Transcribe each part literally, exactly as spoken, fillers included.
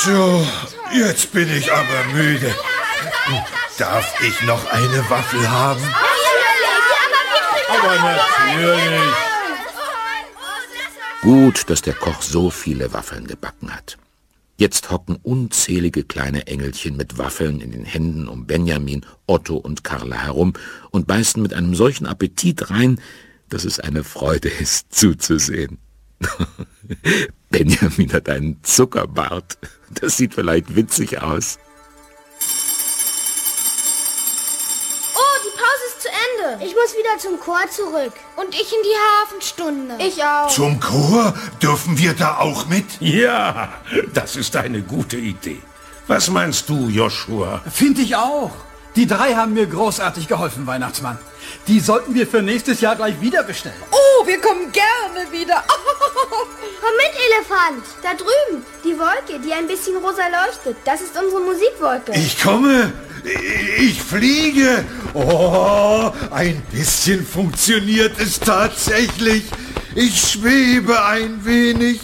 So, jetzt bin ich aber müde. Darf ich noch eine Waffel haben? Aber natürlich. Gut, dass der Koch so viele Waffeln gebacken hat. Jetzt hocken unzählige kleine Engelchen mit Waffeln in den Händen um Benjamin, Otto und Karla herum und beißen mit einem solchen Appetit rein, dass es eine Freude ist, zuzusehen. Benjamin hat einen Zuckerbart. Das sieht vielleicht witzig aus. Oh, die Pause ist zu Ende. Ich muss wieder zum Chor zurück. Und ich in die Hafenstunde. Ich auch. Zum Chor? Dürfen wir da auch mit? Ja, das ist eine gute Idee. Was meinst du, Joshua? Finde ich auch. Die drei haben mir großartig geholfen, Weihnachtsmann. Die sollten wir für nächstes Jahr gleich wieder bestellen. Oh, wir kommen gerne wieder. Komm mit, Elefant. Da drüben, die Wolke, die ein bisschen rosa leuchtet. Das ist unsere Musikwolke. Ich komme. Ich fliege. Oh, ein bisschen funktioniert es tatsächlich. Ich schwebe ein wenig.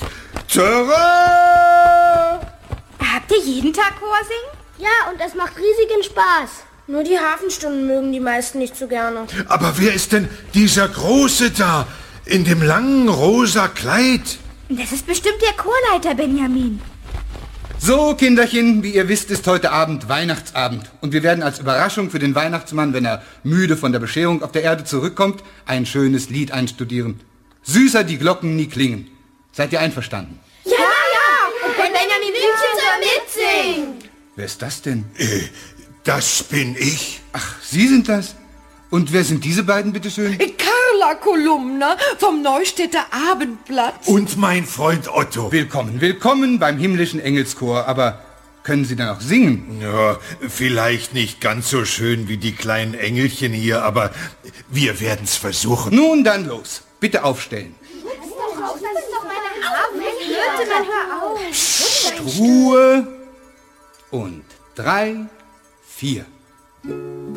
Tada! Habt ihr jeden Tag Chor singen? Ja, und es macht riesigen Spaß. Nur die Hafenstunden mögen die meisten nicht so gerne. Aber wer ist denn dieser Große da? In dem langen rosa Kleid? Das ist bestimmt der Chorleiter, Benjamin. So, Kinderchen, wie ihr wisst, ist heute Abend Weihnachtsabend. Und wir werden als Überraschung für den Weihnachtsmann, wenn er müde von der Bescherung auf der Erde zurückkommt, ein schönes Lied einstudieren. Süßer die Glocken nie klingen. Seid ihr einverstanden? Ja, ja. Und Benjamin will mitsingen. Wer ist das denn? Äh, das bin ich. Ach, Sie sind das? Und wer sind diese beiden, bitteschön? Carla Kolumna vom Neustädter Abendblatt. Und mein Freund Otto. Willkommen, willkommen beim himmlischen Engelschor. Aber können Sie dann auch singen? Ja, vielleicht nicht ganz so schön wie die kleinen Engelchen hier, aber wir werden's versuchen. Nun dann los. Bitte aufstellen. Psst, Ruhe. Und drei, vier.